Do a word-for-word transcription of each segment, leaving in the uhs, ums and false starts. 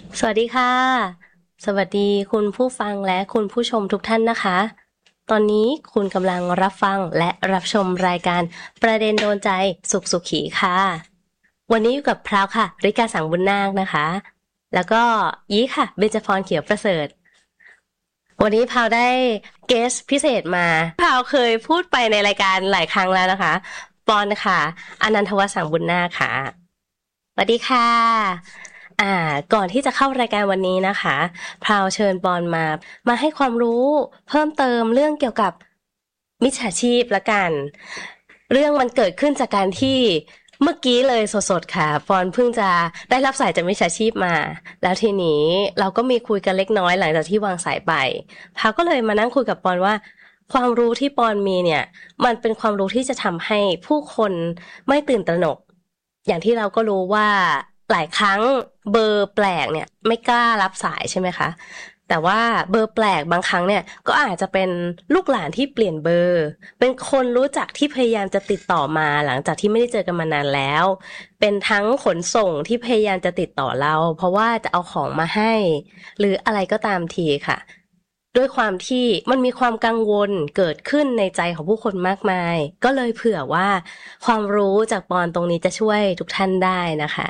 สวัสดีค่ะสวัสดีคุณผู้ฟังและคุณผู้ชมทุกท่านนะคะตอนนี้คุณกำลังรับฟังและรับชมรายการประเด็นโดนใจสุขสุขีค่ะวันนี้อยู่กับพราวค่ะริกาสังบุญนาคนะคะแล้วก็ยีค่ะเบญจพรเขียวประเสริฐวันนี้พราวได้เกสพิเศษมาพราวเคยพูดไปในรายการหลายครั้งแล้วนะคะปอนค่ะอนันทวัฒน์สังบุญนาคค่ะสวัสดีค่ะ อ่าก่อนที่จะเข้ารายการวันนี้นะคะพราวเชิญบอลมามาให้ความรู้เพิ่มเติมเรื่องเกี่ยวกับมิจฉาชีพละกันเรื่องมันเกิดขึ้นจากการที่เมื่อกี้เลยสดๆค่ะปอนเพิ่งจะได้รับสายจากมิจฉาชีพมาแล้วทีนี้เราก็มีคุยกันเล็กน้อยหลังจากที่วางสายไปพราวก็เลยมานั่งคุยกับปอนว่าความรู้ที่ปอนมีเนี่ยมันเป็นความรู้ที่จะทำให้ผู้คนไม่ตื่นตระหนก อย่างที่เราก็รู้ว่าหลายครั้งเบอร์แปลกเนี่ยไม่กล้ารับสายใช่ไหมคะแต่ว่าเบอร์แปลกบางครั้งเนี่ยก็อาจจะเป็นลูกหลานที่เปลี่ยนเบอร์เป็นคนรู้จักที่พยายามจะติดต่อมาหลังจากที่ไม่ได้เจอกันมานานแล้วเป็นทั้งขนส่งที่พยายามจะติดต่อเราเพราะว่าจะเอาของมาให้หรืออะไรก็ตามทีค่ะ ด้วยความที่มันมีความกังวลเกิดขึ้นในใจของผู้คนมากมายก็เลยเผื่อว่าความรู้จากปอนตรงนี้จะช่วยทุกท่านได้นะคะ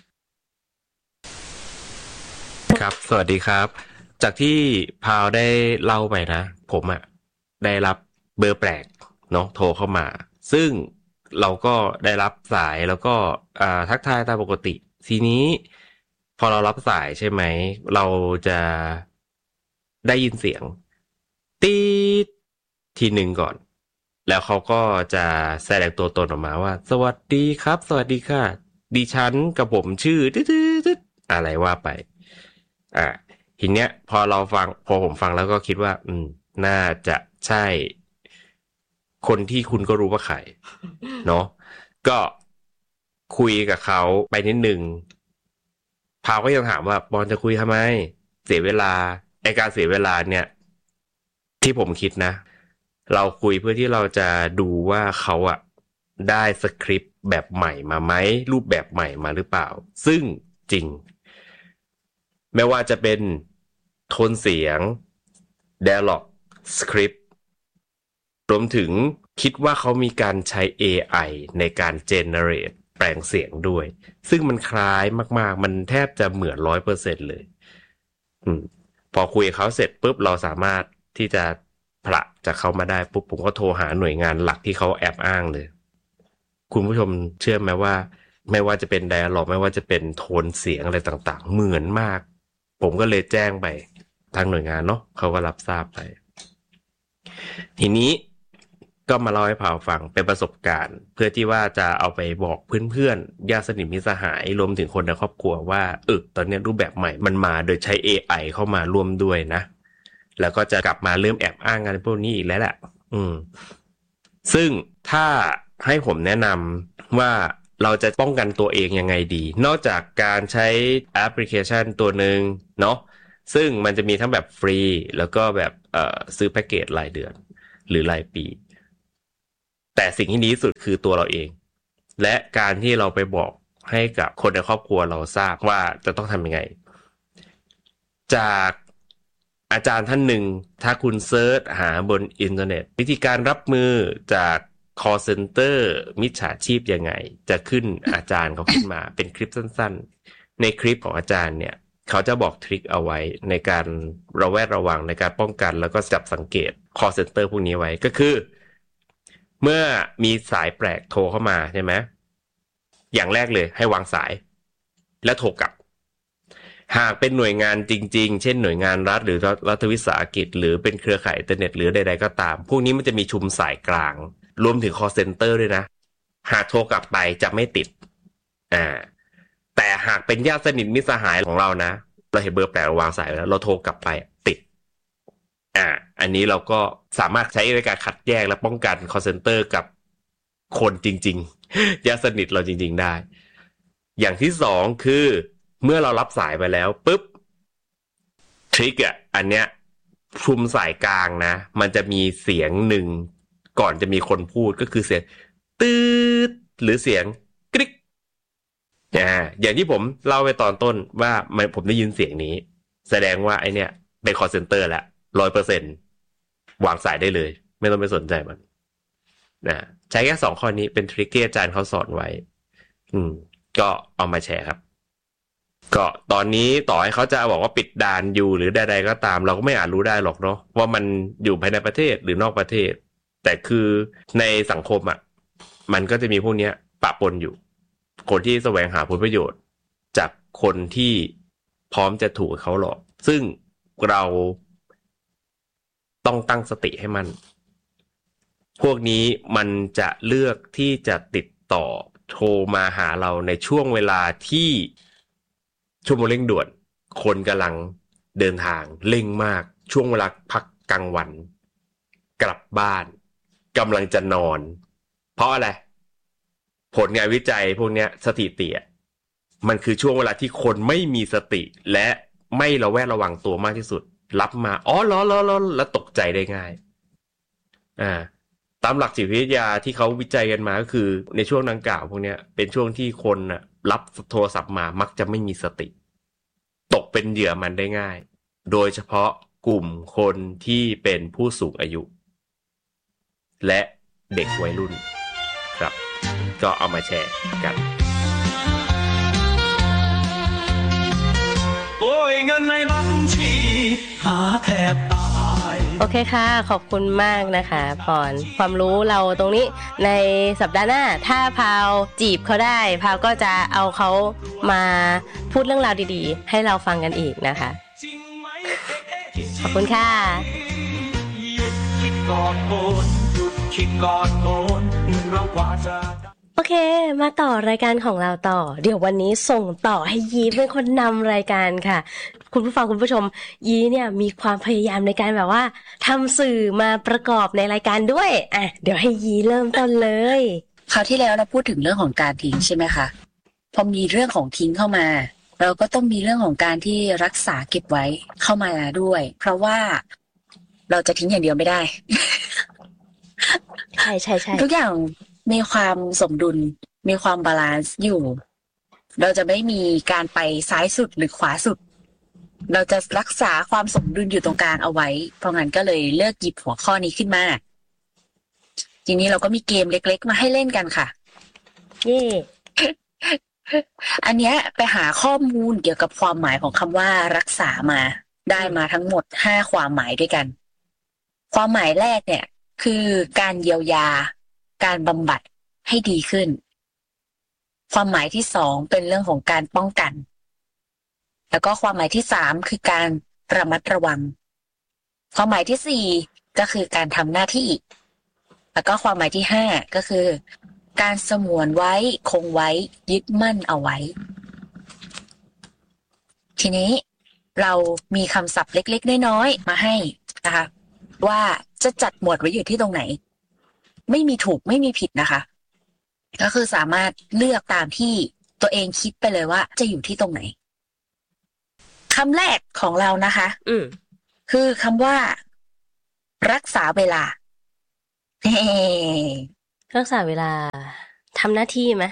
ครับสวัสดีครับจากที่พาวได้เล่าไปนะผมอะได้รับเบอร์แปลกเนาะโทรเข้ามาซึ่งเราก็ได้รับสายแล้วก็อ่าทักทายตามปกติทีนี้พอเรารับสายใช่ไหมเราจะได้ยินเสียงตีดทีหนึ่งก่อนแล้วเขาก็จะแสดงตัวตนออกมาว่าสวัสดีครับสวัสดีค่ะดิฉันกับผมชื่อตึ๊ดๆอะไรว่าไป อ่าทีเนี้ยพอเราฟังพอผมฟังแล้วก็คิดว่าอืมน่าจะใช่คนที่คุณก็รู้ว่าใครเนาะก็คุยกับเขาไปนิดนึงพาวก็ยังถามว่าบอลจะคุยทำไมเสียเวลาไอการเสียเวลาเนี่ยที่ผมคิดนะเราคุยเพื่อที่เราจะดูว่าเขาอะได้สคริปต์แบบใหม่มาไหมรูปแบบใหม่มาหรือเปล่าซึ่งจริง ไม่ว่าจะเป็นโทนเสียง dialog script รวมถึงคิดว่าเขามีการใช้ เอ ไอ ในการ generate แปลงเสียงด้วย ซึ่งมันคล้ายมากๆ มันแทบจะเหมือน ร้อยเปอร์เซ็นต์ เลยอมพอคุยกับเขาเสร็จปุ๊บเราสามารถที่จะผละจากเขามาได้ปุ๊บผมก็โทรหาหน่วยงานหลักที่เขาแอบอ้างเลย คุณผู้ชมเชื่อไหมว่าไม่ว่าจะเป็นไดอะล็อกไม่ว่าจะเป็นโทนเสียงอะไรต่างๆเหมือนมากผมก็เลยแจ้งไปทางหน่วยงานเนาะเขาก็รับทราบไปทีนี้ก็มาเล่าให้พาวฟังเป็นประสบการณ์เพื่อที่ว่าจะเอาไปบอกเพื่อนๆญาติสนิทมิตรสหายรวมถึงคนในครอบครัวว่าเออตอนนี้รูปแบบใหม่มันมาโดยใช้ เอ ไอ เข้ามาร่วมด้วยนะแล้วก็จะกลับมาเริ่มแอบอ้างกันพวกนี้อีกแล้วแหละอืมซึ่งถ้าให้ผมแนะนำว่าเราจะป้องกันตัวเองยังไงดีนอกจากการใช้แอปพลิเคชันตัวหนึ่งเนาะซึ่งมันจะมีทั้งแบบฟรีแล้วก็แบบเอ่อซื้อแพ็กเกจรายเดือนหรือรายปีแต่สิ่งที่ดีที่สุดคือตัวเราเองและการที่เราไปบอกให้กับคนในครอบครัวเราทราบว่าจะต้องทำยังไงจากอาจารย์ท่านหนึ่งถ้าคุณเซิร์ชหาบนอินเทอร์เน็ตวิธีการรับมือจาก call center มิจฉาชีพยังไงจะขึ้นอาจารย์เขาขึ้นมาเป็นคลิปสั้นๆในคลิปของอาจารย์เนี่ยเขาจะบอกทริคเอาไว้ในการระแวดระวังในการป้องกันแล้วก็จับสังเกต call center พวกนี้ไว้ก็คือเมื่อมีสายแปลกโทรเข้ามาใช่ไหมอย่างแรกเลยให้วางสายแล้วโทรกลับหากเป็นหน่วยงานจริงๆเช่นหน่วยงานรัฐหรือรัฐวิสาหกิจหรือเป็นเครือข่ายอินเทอร์เน็ตหรือใดๆก็ตามพวกนี้มันจะมีชุมสายกลางรวมถึง call center ด้วยนะหากโทรกลับไปจะไม่ติดอ่าแต่หากเป็นญาติสนิทมิตรสหายของเรานะเราเห็นเบอร์แปลกเราวางสายแล้วเราโทรกลับไปติดอ่าอันนี้เราก็สามารถใช้ในการคัดแยกและป้องกัน call center กับคนจริงๆญาติสนิทเราจริงๆได้อย่างที่สองคือเมื่อเรารับสายไปแล้วปุ๊บทริกอ่ะอันเนี้ยชุมสายกลางนะมันจะมีเสียงหนึ่งก่อนจะมีคนพูดก็คือเสียงตืดหรือเสียงกริ๊กอ่าอย่างที่ผมเล่าไปตอนต้นว่ามันผมได้ยินเสียงนี้แสดงว่าไอเนี้ยเป็น call center แล้วร้อยเปอร์เซ็นต์วางสายได้เลยไม่ต้องไปสนใจมันนะใช้แค่สองข้อนี้เป็นทริคที่อาจารย์เขาสอนไว้อืมก็เอามาแชร์ครับก็ตอนนี้ต่อให้เขาจะบอกว่าปิดด่านอยู่หรือใดๆก็ตามเราก็ไม่อาจรู้ได้หรอกเนาะว่ามันอยู่ภายในประเทศหรือนอกประเทศแต่คือในสังคมอ่ะมันก็จะมีพวกเนี้ยปะปนอยู่คนที่แสวงหาผลประโยชน์จากคนที่พร้อมจะถูกเขาหลอกซึ่งเราต้องตั้งสติให้มันพวกนี้มันจะเลือกที่จะติดต่อโทรมาหาเราในช่วงเวลาที่ชั่วโมงเร่งด่วนคนกำลังเดินทางเร่งมากช่วงเวลาพักกลางวันกลับบ้านกำลังจะนอนเพราะอะไรผลงานวิจัยพวกนี้สถิติมันคือช่วงเวลาที่คนไม่มีสติและไม่ระแวดระวังตัวมากที่สุดรับมาอ๋อล้อล้อล้อแล้วตกใจได้ง่ายอ่าตามหลักจิตวิทยาที่เขาวิจัยกันมาก็คือในช่วงดังกล่าวพวกนี้เป็นช่วงที่คนน่ะรับโทรศัพท์มามักจะไม่มีสติตกเป็นเหยื่อมันได้ง่ายโดยเฉพาะกลุ่มคนที่เป็นผู้สูงอายุและเด็กวัยรุ่นครับก็เอามาแชร์กันโอ้ยเงินในบัญชีหาแทบตายโอเคค่ะขอบคุณมากนะคะพรความรู้เราตรงนี้ในสัปดาห์หน้าถ้าพาวจีบเขาได้พาวก็จะเอาเขามาพูดเรื่องราวดีๆให้เราฟังกันอีกนะคะขอบคุณค่ะหยุดคิดก่อนโอนหยุดคิดก่อนโอนเรากว่าจะโอเคมาต่อรายการของเราต่อเดี๋ยววันนี้ส่งต่อให้ยีเป็นคนนำรายการค่ะคุณผู้ฟังคุณผู้ชมยีเนี่ยมีความพยายามในการแบบว่าทำสื่อมาประกอบในรายการด้วยอ่ะเดี๋ยวให้ยีเริ่มต้นเลยคราวที่แล้วเราพูดถึงเรื่องของการทิ้งใช่ไหมคะพอมีเรื่องของทิ้งเข้ามาเราก็ต้องมีเรื่องของการที่รักษาเก็บไว้เข้ามาด้วยเพราะว่าเราจะทิ้งอย่างเดียวไม่ได้ใช่ใช่ใช่ทุกอย่างมีความสมดุลมีความบาลานซ์อยู่เราจะไม่มีการไปซ้ายสุดหรือขวาสุดเราจะรักษาความสมดุลอยู่ตรงกลางเอาไว้เพราะงั้นก็เลยเลือกหยิบหัวข้อนี้ขึ้นมาทีนี้เราก็มีเกมเล็กๆมาให้เล่นกันค่ะเย่อันเนี้ยไปหาข้อมูลเกี่ยวกับความหมายของคำว่ารักษามาได้มาทั้งหมดห้าความหมายด้วยกันความหมายแรกเนี่ยคือการเยียวยาการบำบัดให้ดีขึ้นความหมายที่สองเป็นเรื่องของการป้องกันแล้วก็ความหมายที่สามคือการระมัดระวังความหมายที่สี่ก็คือการทำหน้าที่แล้วก็ความหมายที่ห้าก็คือการสงวนไว้คงไว้ยึดมั่นเอาไว้ทีนี้เรามีคำศัพท์เล็กๆน้อยๆมาให้นะคะว่าจะจัดหมวดไว้อยู่ที่ตรงไหนไม่มีถูกไม่มีผิดนะคะก็คือสามารถเลือกตามที่ตัวเองคิดไปเลยว่าจะอยู่ที่ตรงไหนคำแรกของเรานะคะอืมคือคำว่ารักษาเวลาเฮ้รักษาเวลาทำหน้าที่ไหม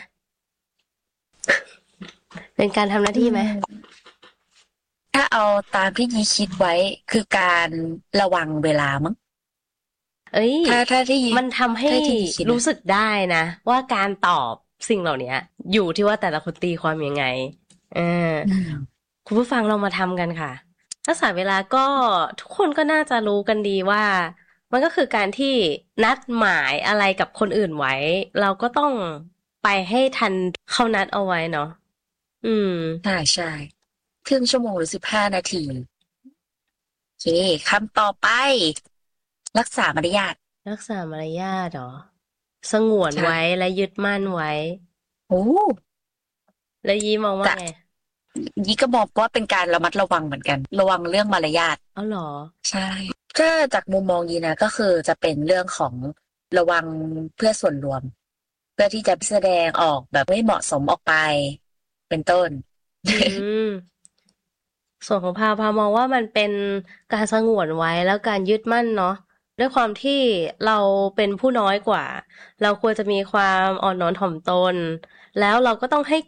เป็นการทำหน้าที่ไหมถ้าเอาตามที่ยีคิดไว้คือการระวังเวลามั้งเอ้ยถ้าถ้าที่มันทำให้รู้สึกได้นะว่าการตอบสิ่งเหล่านี้อยู่ที่ว่าแต่ละคนตีความยังไงเออคุณผู้ฟังเรามาทำกันค่ะรักษาเวลาก็ทุกคนก็น่าจะรู้กันดีว่ามันก็คือการที่นัดหมายอะไรกับคนอื่นไว้เราก็ต้องไปให้ทันเขานัดเอาไว้เนาะอืมใช่ใช่ครึ่งชั่วโมงหรือสิบห้านาทีโอเคคำต่อไปรักษามารยาทรักษามารยาทเหรอสงวนไว้และยึดมั่นไว้โอ้แล้วยีมองว่าไงยีก็มองว่าเป็นการระมัดระวังเหมือนกันระวังเรื่องมารยาทอ๋อเหรอใช่ถ้าจากมุมมองยีนะก็คือจะเป็นเรื่องของระวังเพื่อส่วนรวมเพื่อที่จะแสดงออกแบบไม่เหมาะสมออกไปเป็นต้นอืมส่วนของพาวพาวมองว่ามันเป็นการสงวนไว้แล้วการยึดมั่นเนาะด้วยความที่เราเป็นผู้น้อยกว่าเราควรจะมีความอ่อนน้อมถ่อมตนแล้วเราก็ต้องให้เกียรติ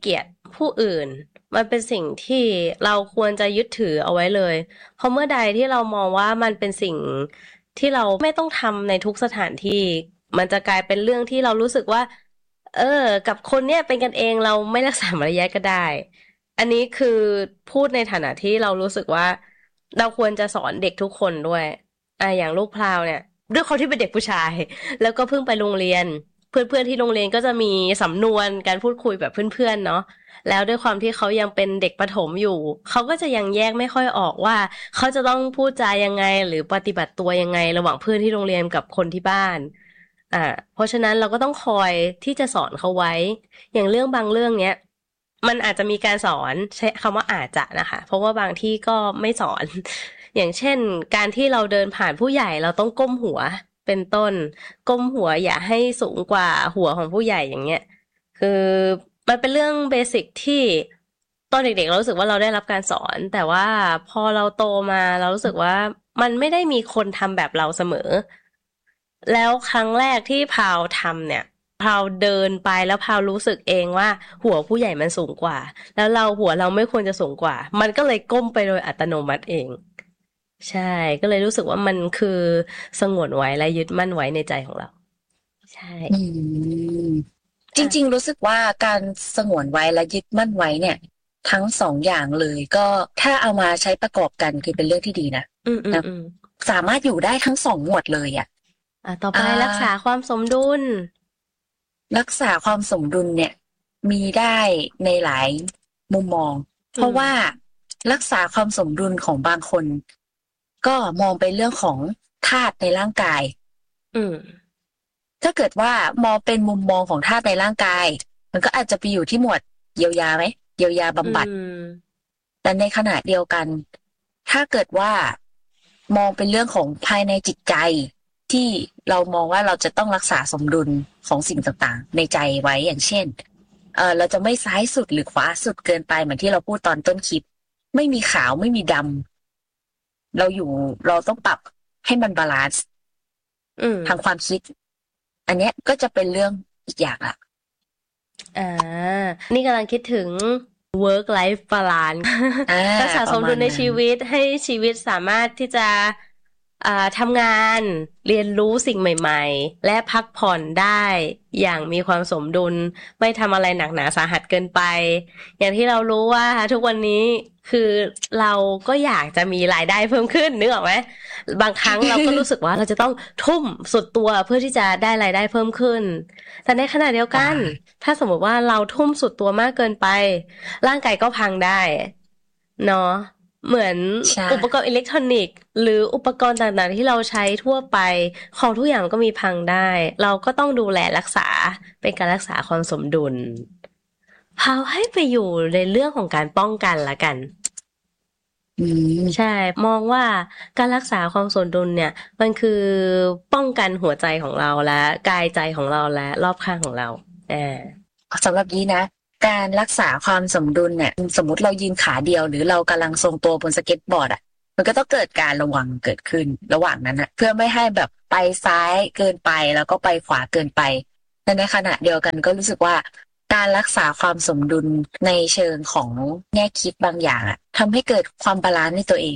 ผู้อื่นมันเป็นสิ่งที่เราควรจะยึดถือเอาไว้เลยเพราะเมื่อใดที่เรามองว่ามันเป็นสิ่งที่เราไม่ต้องทำในทุกสถานที่มันจะกลายเป็นเรื่องที่เรารู้สึกว่าเออกับคนเนี้ยเป็นกันเองเราไม่รักษามารยาทก็ได้อันนี้คือพูดในฐานะที่เรารู้สึกว่าเราควรจะสอนเด็กทุกคนด้วยอ่ะอย่างลูกพราวเนี่ยด้วยเขาที่เป็นเด็กผู้ชายแล้วก็เพิ่งไปโรงเรียนเพื่อนๆที่โรงเรียนก็จะมีสำนวนการพูดคุยแบบเพื่อนๆเนาะแล้วด้วยความที่เขายังเป็นเด็กประถมอยู่เขาก็จะยังแยกไม่ค่อยออกว่าเขาจะต้องพูดจายังไงหรือปฏิบัติตัวยังไงระหว่างเพื่อนที่โรงเรียนกับคนที่บ้านอ่าเพราะฉะนั้นเราก็ต้องคอยที่จะสอนเขาไว้อย่างเรื่องบางเรื่องเนี้ยมันอาจจะมีการสอนใช้คำว่าอาจจะนะคะเพราะว่าบางที่ก็ไม่สอน อย่างเช่นการที่เราเดินผ่านผู้ใหญ่เราต้องก้มหัวเป็นต้นก้มหัวอย่าให้สูงกว่าหัวของผู้ใหญ่อย่างเงี้ยคือมันเป็นเรื่องเบสิกที่ตอนเด็กๆเรารู้สึกว่าเราได้รับการสอนแต่ว่าพอเราโตมาเรารู้สึกว่ามันไม่ได้มีคนทำแบบเราเสมอแล้วครั้งแรกที่พาวทำเนี่ยพาวเดินไปแล้วพาวรู้สึกเองว่าหัวผู้ใหญ่มันสูงกว่าแล้วเราหัวเราไม่ควรจะสูงกว่ามันก็เลยก้มไปโดยอัตโนมัติเองใช่ก็เลยรู้สึกว่ามันคือสงวนไว้และยึดมั่นไว้ในใจของเราใช่อืมจริงๆรู้สึกว่าการสงวนไว้และยึดมั่นไว้เนี่ย ทั้งสองอย่างเลยก็ถ้าเอามาใช้ประกอบกันคือเป็นเรื่องที่ดีนะอืมอืมนะอืมสามารถอยู่ได้ทั้งสองหมวดเลยอ่ะอ่ะต่อไปอ่ารักษาความสมดุลรักษาความสมดุลเนี่ยมีได้ในหลายมุมมอง เพราะว่ารักษาความสมดุลของบางคน ก็มองเป็นเรื่องของธาตุในร่างกายอืมถ้าเกิดว่ามองเป็นมุมมองของธาตุในร่างกาย มันก็อาจจะไปอยู่ที่หมวดเยียวยาไหมเยียวยาบำบัดอืมแต่ในขณะเดียวกัน ถ้าเกิดว่ามองเป็นเรื่องของภายในจิตใจ ที่เรามองว่าเราจะต้องรักษาสมดุลของสิ่งต่างๆในใจไว้อย่างเช่นเออเราจะไม่ซ้ายสุดหรือขวาสุดเกินไปเหมือนที่เราพูดตอนต้นคลิป ไม่มีขาวไม่มีดำเราอยู่เราต้องปรับให้มันบาลานซ์อืมทางความคิด อันเนี้ยก็จะเป็นเรื่องอีกอย่างละอ่า นี่กำลังคิดถึง work life balance อ่ารักษาสมดุลในประมาณนั้นชีวิตให้ชีวิตสามารถที่จะอ่าทำงานเรียนรู้สิ่งใหม่ๆ และพักผ่อนได้อย่างมีความสมดุลไม่ทำอะไรหนักหนาสาหัสเกินไป อย่างที่เรารู้ว่าทุกวันนี้คือเราก็อยากจะมีรายได้เพิ่มขึ้นนึกออกไหมบางครั้งเราก็รู้สึกว่าเราจะต้องทุ่มสุดตัวเพื่อที่จะได้รายได้เพิ่มขึ้น แต่ในขณะเดียวกัน ถ้าสมมติว่าเราทุ่มสุดตัวมากเกินไป ร่างกายก็พังได้เนาะเหมือนใช่อุปกรณ์อิเล็กทรอนิกส์หรืออุปกรณ์ต่างๆที่เราใช้ทั่วไปของทุกอย่างก็มีพังได้ เราก็ต้องดูแลรักษาเป็นการรักษาความสมดุลพาให้ไปอยู่ในเรื่องของการป้องกันละกันอืมใช่ มองว่าการรักษาความสมดุลเนี่ย มันคือป้องกันหัวใจของเราและกายใจของเราและรอบข้างของเราแอบสำหรับนี้นะ การรักษาความสมดุลเนี่ยสมมติเรายืนขาเดียวหรือเรากำลังทรงตัวบนสเก็ตบอร์ดอ่ะมันก็ต้องเกิดการระวังเกิดขึ้นระหว่างนั้นนะเพื่อไม่ให้แบบไปซ้ายเกินไปแล้วก็ไปขวาเกินไปแต่ในขณะเดียวกันก็รู้สึกว่า การรักษาความสมดุลในเชิงของแง่คิดบางอย่างอ่ะทำให้เกิดความบาลานซ์ในตัวเอง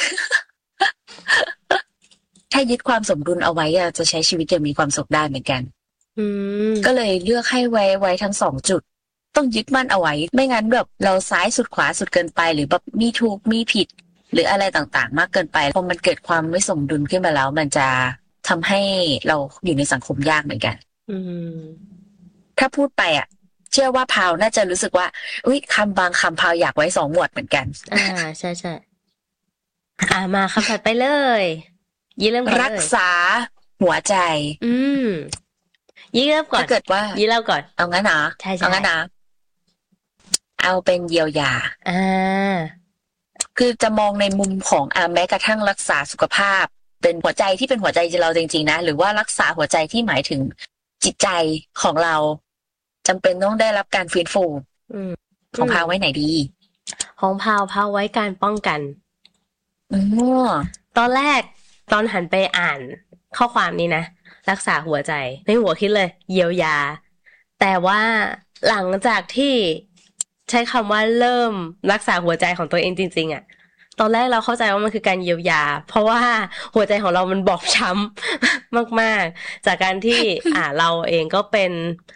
ถ้ายึดความสมดุลเอาไว้อะจะใช้ชีวิตอย่างมีความสุขได้เหมือนกันอืมก็เลยเลือกให้ไว้ไว้ทั้งสองจุด ต้องยึดมั่นเอาไว้ ไม่งั้นแบบเราซ้ายสุดขวาสุดเกินไป หรือแบบมีถูกมีผิด หรืออะไรต่างๆ มากเกินไปพอมันเกิดความไม่สมดุลขึ้นมาแล้ว มันจะทำให้เราอยู่ในสังคมยากเหมือนกันอืมถ้าพูดไปอ่ะ เชื่อว่าพาวน่าจะรู้สึกว่าอุ้ยคำบางคำพาวอยากไว้สองหมวดเหมือนกันอ่าใช่ใช่อ่ามาคำถัดไปเลยยี่เริ่มก่อนเลยรักษาหัวใจอืมยี่เริ่มก่อนถ้าเกิดว่ายี่เล่าก่อนเอางั้นนะใช่ใช่เอางั้นนะเอาเป็นเยียวยาอ่าคือจะมองในมุมของอ่าแม้กระทั่งรักษาสุขภาพ เป็นหัวใจที่เป็นหัวใจเราจริงๆนะหรือว่ารักษาหัวใจที่หมายถึงจิตใจของเราจำเป็นต้องได้รับการฟื้นฟูอืมของพาไว้ไหนดีของพาวพาวไว้การป้องกันอืมตอนแรกตอนหันไปอ่านข้อความนี้นะรักษาหัวใจในหัวคิดเลย เยียวยา แต่ว่าหลังจากที่ใช้คำว่าเริ่มรักษาหัวใจของตัวเองจริงๆอ่ะตอนแรกเราเข้าใจว่ามันคือการเยียวยาเพราะว่าหัวใจของเรามันบอบช้ำ มากๆจากการที่ อ่าเราเองก็เป็น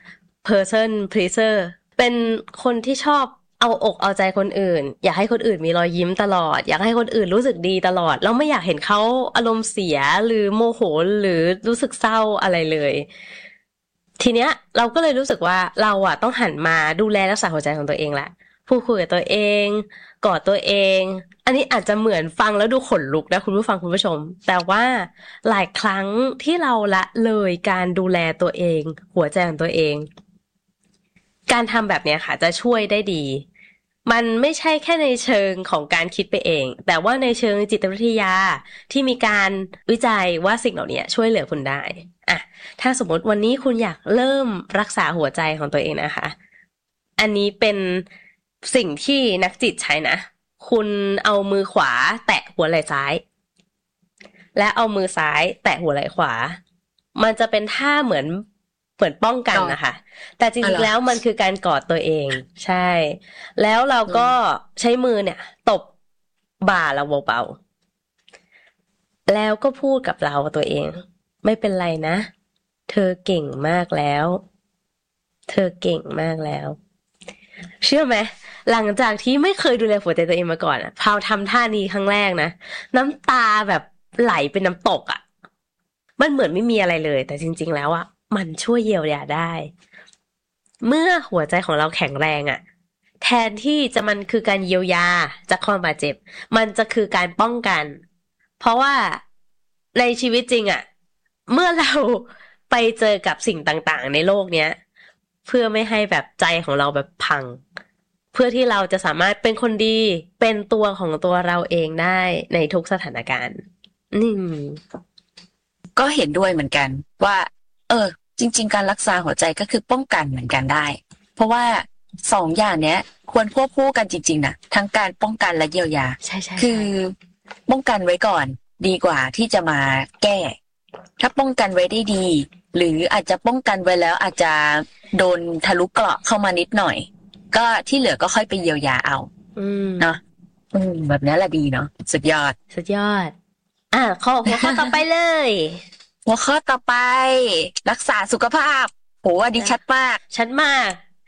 person pleaser เป็นคนที่ชอบเอาอกเอาใจคนอื่นอยากให้คนอื่นมีรอยยิ้มตลอดอยากให้คนอื่นรู้สึกดีตลอดแล้วไม่อยากเห็นเขาอารมณ์เสียหรือโมโหหรือรู้สึกเศร้าอะไรเลยทีเนี้ยเราก็เลยรู้สึกว่าเราอ่ะต้องหันมาดูแลรักษาหัวใจของตัวเองละพูดคุยกับตัวเองกอดตัวเองอันนี้อาจจะเหมือนฟังแล้วดูขนลุกนะคุณผู้ฟังคุณผู้ชมแต่ว่าหลายครั้งที่เราละเลยการดูแลตัวเองหัวใจของตัวเองการทำแบบเนี้ยค่ะจะช่วยได้ดีมันไม่ใช่แค่ในเชิงของการคิดไปเองแต่ว่าในเชิงจิตวิทยาที่มีการวิจัยว่าสิ่งเหล่านี้ช่วยเหลือคุณได้อ่ะถ้าสมมติวันนี้คุณอยากเริ่มรักษาหัวใจของตัวเองนะคะอันนี้เป็นสิ่งที่นักจิตใช้นะคุณเอามือขวาแตะหัวไหล่ซ้ายและเอามือซ้ายแตะหัวไหล่ขวามันจะเป็นท่าเหมือนเหมือนป้องกันนะคะแต่จริงๆแล้วมันคือการกอดตัวเองใช่แล้วเราก็ใช้มือเนี่ยตบบ่าเราเบาๆแล้วก็พูดกับเราตัวเองไม่เป็นไรนะเธอเก่งมากแล้วเธอเก่งมากแล้วเชื่อไหมหลังจากที่ไม่เคยดูแลหัวใจตัวเองมาก่อนอ่ะพาวทำท่านี้ครั้งแรกนะน้ำตาแบบไหลเป็นน้ำตกอ่ะมันเหมือนไม่มีอะไรเลยแต่จริงๆแล้วอ่ะมันช่วยเยียวยาได้เมื่อหัวใจของเราแข็งแรงอ่ะแทนที่จะมันคือการเยียวยาจากความบาดเจ็บมันจะคือการป้องกันเพราะว่าในชีวิตจริงอ่ะเมื่อเราไปเจอกับสิ่งต่างๆในโลกเนี้ยเพื่อไม่ให้แบบใจของเราแบบพังเพื่อที่เราจะสามารถเป็นคนดีเป็นตัวของตัวเราเองได้ในทุกสถานการณ์อืมก็เห็นด้วยเหมือนกันว่าเออจริงๆการรักษาหัวใจก็คือป้องกันเหมือนกันได้เพราะว่าสองอย่างเนี้ยควรควบคู่กันจริงๆนะทั้งการป้องกันและเยียวยาใช่ๆคือป้องกันไว้ก่อนดีกว่าที่จะมาแก้ถ้าป้องกันไว้ได้ดีหรืออาจจะป้องกันไว้แล้วอาจจะโดนทะลุเกราะเข้ามานิดหน่อยก็ที่เหลือก็ค่อยไปเยียวยาเอาอืมเนาะอืมแบบนี้แหละดีเนาะสุดยอดสุดยอดอ่ะข้อหัวข้อต่อไปเลยหัวข้อต่อไปรักษาสุขภาพโหว่าดีชัดมากชัดมาก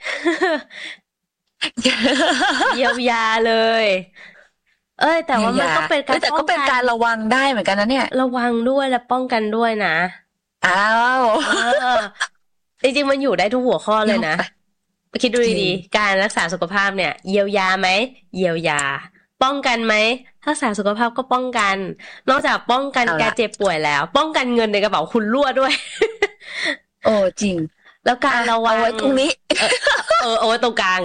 เยียวยาเลยเอ้ยแต่ว่ามันก็เป็นการแต่ก็เป็นการระวังได้เหมือนกันนะเนี่ยระวังด้วยและป้องกันด้วยนะอ้าวจริงๆมันอยู่ได้ทุกหัวข้อเลยนะคิดดูดีๆการรักษาสุขภาพเนี่ยเยียวยาไหมเยียวยาป้องกันไหมรักษาสุขภาพก็ป้องกันนอกจากป้องกันการเจ็บป่วยแล้วป้องกันเงินในกระเป๋าคุณรั่วด้วยโอ้จริงแล้วการระวังเอาไว้ตรงนี้เออเอาไว้ตรงกลาง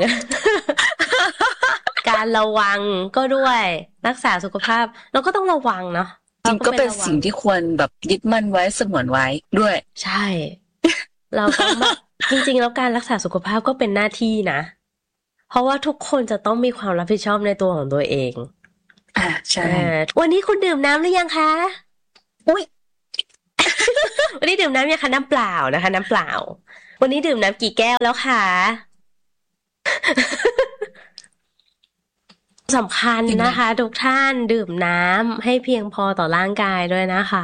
การระวังก็ด้วยรักษาสุขภาพเราก็ต้องระวังเนาะจริงก็เป็นสิ่งที่ควรแบบยึดมั่นไว้สงวนไว้ด้วยใช่เราต้องจริงๆแล้วการรักษาสุขภาพก็เป็นหน้าที่นะเพราะว่าทุกคนจะต้องมีความรับผิดชอบในตัวของตัวเองอ่าใช่วันนี้คุณดื่มน้ำหรือยังคะอุ้ยวันนี้ดื่มน้ำยังคะน้ำเปล่านะคะน้ำเปล่าวันนี้ดื่มน้ำกี่แก้วแล้วคะสำคัญนะคะทุกท่านดื่มน้ำให้เพียงพอต่อร่างกายด้วยนะคะ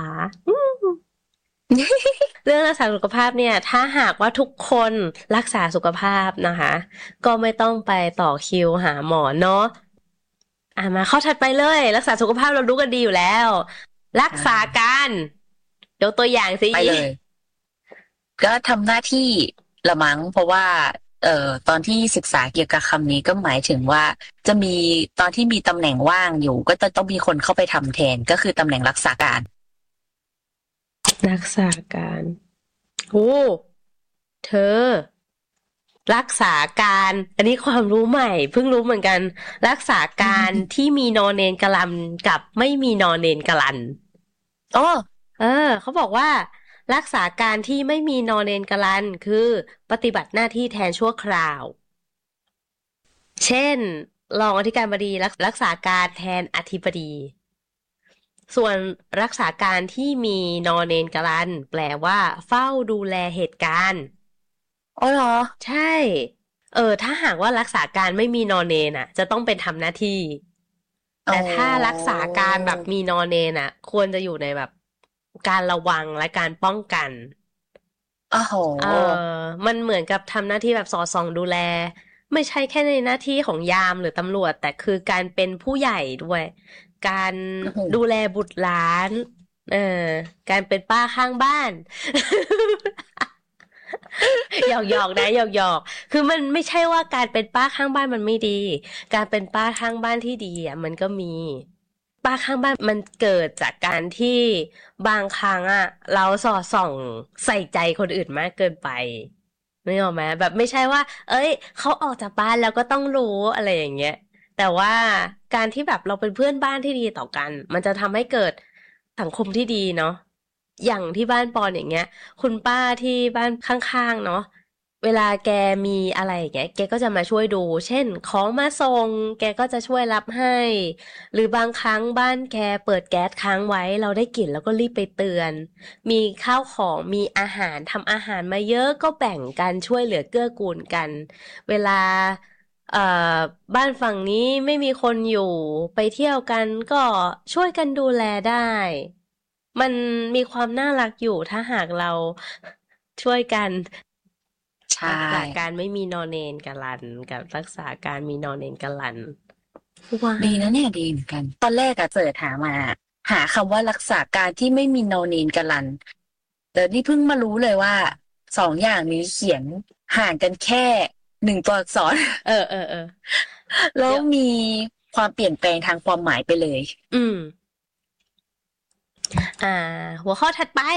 เรื่องรักษาสุขภาพเนี่ยถ้าหากว่าทุกคนรักษาสุขภาพนะคะก็ไม่ต้องไปต่อคิวหาหมอเนาะอ่ะมาข้อถัดไปเลยรักษาสุขภาพเรารู้กันดีอยู่แล้วรักษาการยกตัวอย่างสิไปเลยก็ทำหน้าที่ละมั้งเพราะว่าเอ่อตอนที่ศึกษาเกี่ยวกับคำนี้ก็หมายถึงว่าจะมีตอนที่มีตำแหน่งว่างอยู่ก็จะต้องมีคนเข้าไปทำแทนก็คือตำแหน่งรักษาการรักษาการโอ้เธอรักษาการอันนี้ความรู้ใหม่เพิ่งรู้เหมือนกันรักษาการที่มีนอเนนกะลันกับไม่มีนอเนนกะลันอ๋อเออเขาบอกว่ารักษาการที่ไม่มีนอเนนกะลันคือปฏิบัติหน้าที่แทนชั่วคราวเช่นรองอธิการบดีรักษาการแทนอธิบดีส่วนรักษาการที่มีนอเนนกะลันแปลว่าเฝ้าดูแลเหตุการณ์อ๋อเหรอใช่เออถ้าหากว่ารักษาการไม่มีนอนเนนอ่ะจะต้องเป็นทำหน้าที่แต่ถ้ารักษาการแบบมีนอนเนนอ่ะควรจะอยู่ในแบบการระวังและการป้องกันโอ้โหเออมันเหมือนกับทำหน้าที่แบบสอดส่องดูแลไม่ใช่แค่ในหน้าที่ของยามหรือตำรวจแต่คือการเป็นผู้ใหญ่ด้วยการดูแลบุตรหลานเออการเป็นป้าข้างบ้าน หยอกหยอกนะหยอกหยอกคือมันไม่ใช่ว่าการเป็นป้าข้างบ้านมันไม่ดี การเป็นป้าข้างบ้านที่ดีอ่ะมันก็มีป้าข้างบ้านมันเกิดจากการที่บางครั้งอ่ะเราสอดส่องใส่ใจคนอื่นมากเกินไปนึกออกไหมแบบไม่ใช่ว่าเอ้ยเขาออกจากบ้านแล้วก็ต้องรู้อะไรอย่างเงี้ยแต่ว่าการที่แบบเราเป็นเพื่อนบ้านที่ดีต่อกันมันจะทำให้เกิดสังคมที่ดีเนาะอย่างที่บ้านปอนอย่างเงี้ย คุณป้าที่บ้านข้างๆเนาะเวลาแกมีอะไรอย่างเงี้ยแกก็จะมาช่วยดูเช่นของมาส่งแกก็จะช่วยรับให้หรือบางครั้งบ้านแกเปิดแก๊สค้างไว้เราได้กลิ่นแล้วก็รีบไปเตือนมีข้าวของมีอาหารทำอาหารมาเยอะก็แบ่งกันช่วยเหลือเกื้อกูลกันเวลาเอ่อบ้านฝั่งนี้ไม่มีคนอยู่ไปเที่ยวกันก็ช่วยกันดูแลได้มันมีความน่ารักอยู่ถ้าหากเราช่วยกันใช่รักษาการไม่มีนอนเนนกันลันกับรักษาการมีนอนเนนกันลันว้าดีนะเนี่ยดีเหมือนกัน ตอนแรกอะเสิร์ชหามา หาคำว่ารักษาการที่ไม่มีโนเนนกะลันแต่นี่เพิ่งมารู้เลยว่าสองอย่างนี้เขียนห่างกันแค่หนึ่งตัวอักษรเออเออเออแล้วมีความเปลี่ยนแปลงทางความหมายไปเลยอืม อ่า หัวข้อถัดไป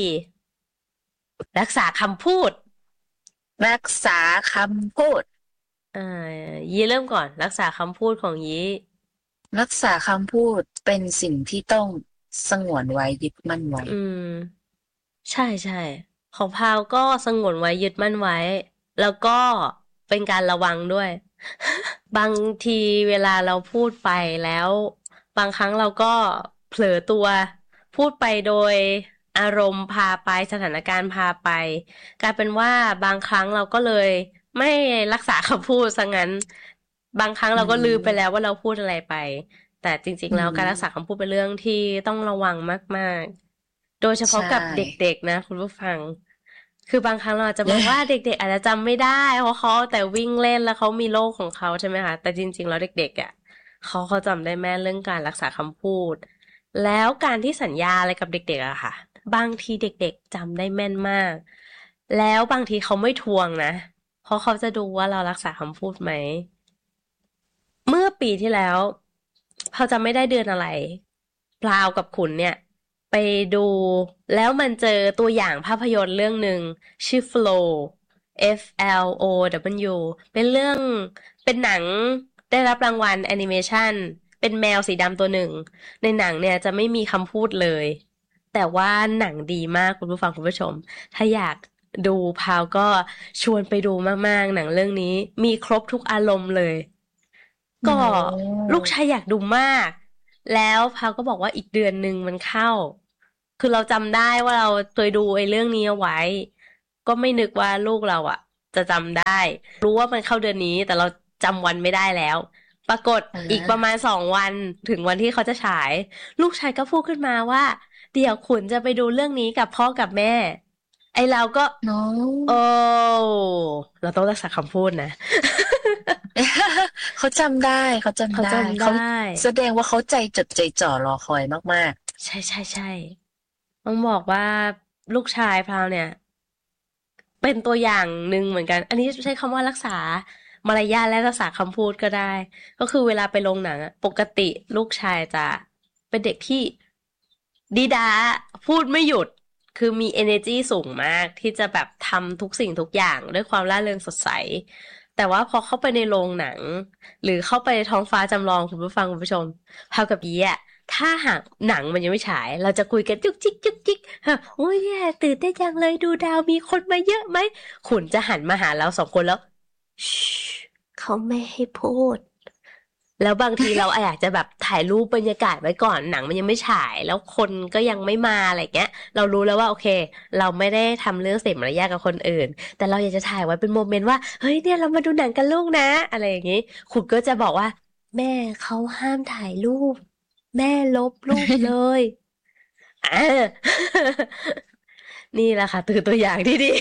รักษาคำพูดรักษาคำพูดอ่ายีเริ่มก่อน รักษาคำพูดของยีรักษาคำพูดเป็นสิ่งที่ต้องสงวนไว้ยึดมั่นไว้อืม ใช่ใช่ของพาวก็สงวนไว้ยึดมั่นไว้ แล้วก็เป็นการระวังด้วย บางทีเวลาเราพูดไปแล้ว บางครั้งเราก็เผลอตัว พูดไปโดยอารมณ์พาไปสถานการณ์พาไป กลายเป็นว่าบางครั้งเราก็เลยไม่รักษาคำพูดซะงั้น บางครั้งเราก็ลืมไปแล้วว่าเราพูดอะไรไป แต่จริงๆแล้วการรักษาคำพูดเป็นเรื่องที่ต้องระวังมากๆ โดยเฉพาะกับเด็กๆนะคุณผู้ฟัง คือบางครั้งเราอาจจะมองว่าเด็กๆอาจจะจำไม่ได้เพราะเขาแต่วิ่งเล่นแล้วเขามีโลกของเขาใช่ไหมคะแต่จริงๆแล้วเด็กๆอ่ะเขาเขาจำได้แม่นเรื่องการรักษาคำพูดแล้วการที่สัญญาอะไรกับเด็กๆอะค่ะบางทีเด็กๆจำได้แม่นมากแล้วบางทีเขาไม่ทวงนะเพราะเขาจะดูว่าเรารักษาคำพูดไหมเมื่อปีที่แล้วพอจำไม่ได้เดือนอะไรพลาวกับขุนเนี่ยไปดูแล้วมันเจอตัวอย่างภาพยนตร์เรื่องหนึ่งชื่อ Flow F L O W เป็นเรื่องเป็นหนังได้รับรางวัลแอนิเมชันเป็นแมวสีดำตัวหนึ่งในหนังเนี่ยจะไม่มีคำพูดเลยแต่ว่าหนังดีมากคุณผู้ฟังคุณผู้ชมถ้าอยากดูพาวก็ชวนไปดูมากๆหนังเรื่องนี้มีครบทุกอารมณ์เลยก็ลูกชายอยากดูมากแล้วพาวก็บอกว่าอีกเดือนหนึ่งมันเข้าคือเราจำได้ว่าเราเคยดูไอ้เรื่องนี้เอาไว้ก็ไม่นึกว่าลูกเราอ่ะจะจำได้รู้ว่ามันเข้าเดือนนี้แต่เราจำวันไม่ได้แล้วปรากฏอีกประมาณสองวันถึงวันที่เขาจะฉายลูกชายก็พูดขึ้นมาว่าเดี๋ยวขุนจะไปดูเรื่องนี้กับพ่อกับแม่ไอเราก็น้องโอ้เราต้องรักษาคำพูดนะเขาจำได้เขาจำเขาได้จำเขาได้แสดงว่าเขาใจจดใจจ่อรอคอยมากใช่ใช่ใช่ต้องบอกว่าลูกชายพราวเนี่ย เป็นตัวอย่างหนึ่งเหมือนกัน อันนี้ใช้คำว่ารักษามารยาทและรักษาคำพูดก็ได้ ก็คือเวลาไปโรงหนังอะปกติลูกชายจะเป็นเด็กที่ดีดาพูดไม่หยุด คือมี energy สูงมากที่จะแบบทำทุกสิ่งทุกอย่างด้วยความร่าเริงสดใส แต่ว่าพอเข้าไปในโรงหนัง หรือเข้าไปในท้องฟ้าจำลองคุณผู้ฟังคุณผู้ชมพาวกับยีอะถ้าหากหนังมันยังไม่ฉาย เราจะคุยกันจุกจิกจุกจิกฮะโอ้ยแย่ตื่นเต้นจังเลยดูดาวมีคนมาเยอะไหมขุนจะหันมาหาเราสองคนแล้วชิเขาไม่ให้พูดแล้วบางทีเราอยากจะแบบถ่ายรูปบรรยากาศไว้ก่อนหนังมันยังไม่ฉายแล้วคนก็ยังไม่มาอะไรเงี้ยเรารู้แล้วว่าโอเคเราไม่ได้ทำเรื่องเสียมารยาทกับคนอื่นแต่เราอยากจะถ่ายไว้เป็นโมเมนต์ว่าเฮ้ยเนี่ยเรามาดูหนังกันลูกนะอะไรอย่างงี้คุณก็จะบอกว่าแม่เขาห้ามถ่ายรูปแม่ลบรูปเลยอ่า นี่แหละค่ะตัวตัวอย่างที่ดี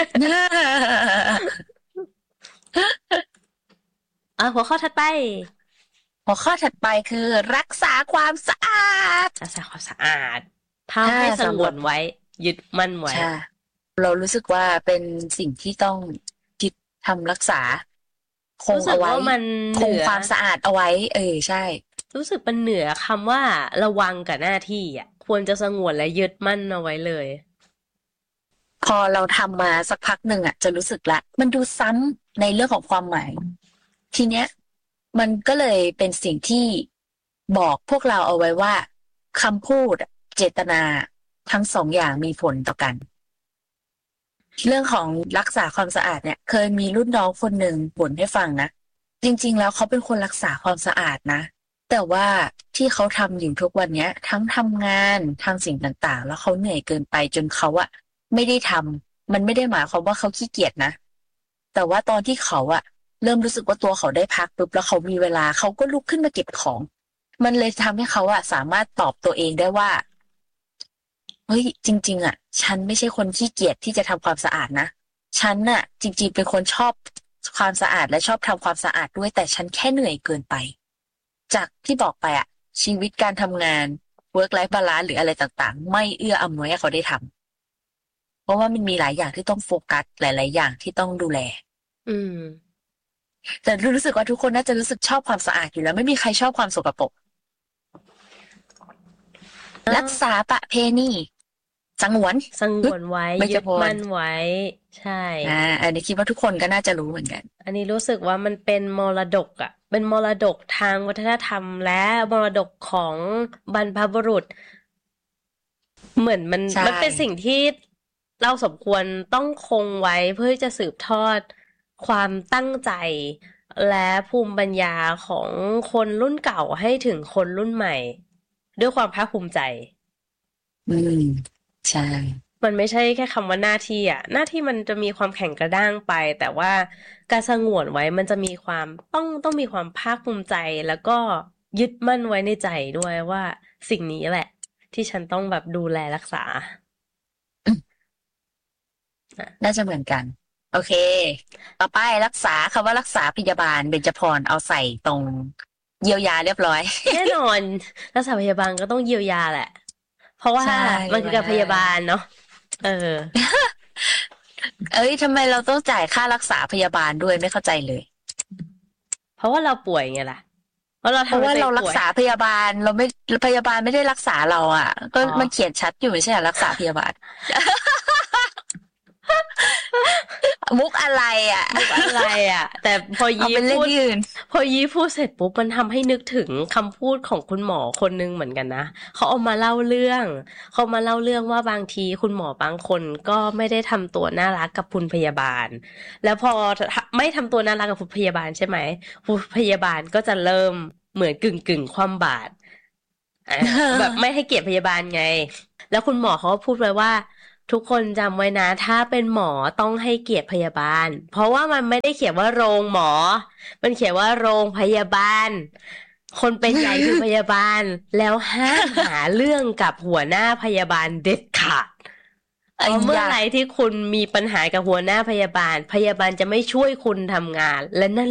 อ่ะหัวข้อถัดไปหัวข้อถัดไปคือรักษาความสะอาดรักษาความสะอาดทำให้สงวนไว้ ยึดมั่นไว้ใช่เรารู้สึกว่าเป็นสิ่งที่ต้องคิดทำรักษา คงรู้สึเอากไว้ว่ามันคเหงนือความสะอาดเอาไว้ เออใช่รู้สึกมันเหนือคำว่าระวังกับหน้าที่อ่ะ ควรจะสงวนและยึดมั่นเอาไว้เลยพอเราทำมาสักพักหนึ่งอ่ะ จะรู้สึกละ มันดูซ้ำในเรื่องของความหมาย ทีเนี้ย มันก็เลยเป็นสิ่งที่บอกพวกเราเอาไว้ว่าคำพูดเจตนาทั้งสองอย่างมีผลต่อกัน เรื่องของรักษาความสะอาดเนี่ย เคยมีรุ่นน้องคนหนึ่งบ่นให้ฟังนะ จริงๆแล้วเขาเป็นคนรักษาความสะอาดนะ แต่ว่าที่เขาทำอยู่ทุกวันเนี้ย ทั้งทำงานทำสิ่งต่างๆ แล้วเขาเหนื่อยเกินไปจนเขาอะไม่ได้ทำมันไม่ได้หมายความว่าเขาขี้เกียจนะ แต่ว่าตอนที่เขาอะเริ่มรู้สึกว่าตัวเขาได้พักปุ๊บแล้วเขามีเวลาเขาก็ลุกขึ้นมาเก็บของ มันเลยทำให้เขาอะสามารถตอบตัวเองได้ว่าเฮ้ยจริงๆอะฉันไม่ใช่คนขี้เกียจที่จะทำความสะอาดนะฉันน่ะ จริงๆเป็นคนชอบความสะอาดและชอบทำความสะอาดด้วยแต่ฉันแค่เหนื่อยเกินไป จากที่บอกไปอะชีวิตการทำงาน work life balance หรืออะไรต่างๆ ไม่เอื้ออำนวยให้เขาได้ทำเพราะว่ามันมีหลายอย่างที่ต้องโฟกัสหลายๆอย่างที่ต้องดูแลอืมแต่รู้สึกว่าทุกคนน่าจะรู้สึกชอบความสะอาดอยู่แล้วไม่มีใครชอบความสกปรกอ้าวรักษาประเพณีสงวนสงวนไว้ไม่ยึจะดพอมั่นไว้ ใช่อ่าอันนี้คิดว่าทุกคนก็น่าจะรู้เหมือนกันอันนี้รู้สึกว่ามันเป็นมรดกอ่ะ เป็นมรดกทางวัฒนธรรมและมรดกของบรรพบุรุษ เหมือนมันใช่มันเป็นสิ่งที่เราสมควรต้องคงไว้เพื่อจะสืบทอดความตั้งใจ และภูมิปัญญาของคนรุ่นเก่าให้ถึงคนรุ่นใหม่ ด้วยความภาคภูมิใจอืมใช่มันไม่ใช่แค่คำว่าหน้าที่อ่ะ หน้าที่มันจะมีความแข็งกระด้างไป แต่ว่าการสงวนไว้มันจะมีความต้องต้องมีความภาคภูมิใจ แล้วก็ยึดมั่นไว้ในใจด้วยว่าสิ่งนี้แหละ ที่ฉันต้องแบบดูแลรักษาน่าจะเหมือนกัน โอเค ต่อไปรักษาคำว่ารักษาพยาบาลเบญจพรเอาใส่ตรงเยียวยาเรียบร้อยแน่นอนรักษาพยาบาลก็ต้องเยียวยาแหละ เพราะว่าใช่มันคือการพยาบาลเนาะเออเอ้ยทำไมเราต้องจ่ายค่ารักษาพยาบาลด้วยไม่เข้าใจเลยเพราะว่าเราป่วยไงล่ะ เพราะเราเพทำราะให้ว่าตัวเอเรางรักป่วยษาพยาบาลเราไม่พยาบาลไม่ได้รักษาเราอ่ะ ก็อ๋อมันเขียนชัดอยู่ไม่ใช่เหรอรักษาพยาบาล มุกอะไรอ่ะอะไรอ่ะ แต่พอเอายีเป็นเล่นพูดที่อื่นพอยีพูดเสร็จปุ๊บมันทำให้นึกถึงคำพูดของคุณหมอคนนึงเหมือนกันนะเขาเอามาเล่าเรื่องเขามาเล่าเรื่องว่าบางทีคุณหมอบางคนก็ไม่ได้ทำตัวน่ารักกับคุณพยาบาล แล้วพอไม่ทำตัวน่ารักกับคุณพยาบาลใช่ไหมคุณพยาบาลก็จะเริ่มเหมือนกึ่งกึ่งๆคว่ำบาตรอ่ะ แบบไม่ให้เกียรติพยาบาลไง แล้วคุณหมอเขาก็พูดไว้ว่า ทุกคนจำไว้นะ ถ้าเป็นหมอต้องให้เกียรติพยาบาล เพราะว่ามันไม่ได้เขียนว่าโรงหมอ มันเขียนว่าโรงพยาบาล คนเป็นใหญ่คือพยาบาล แล้วห้ามหาเรื่องกับหัวหน้าพยาบาลเด็ดขาดไอ้เพราะเมื่อยาไหร่ที่คุณมีปัญหากับหัวหน้าพยาบาล พยาบาลจะไม่ช่วยคุณทำงาน และนั่น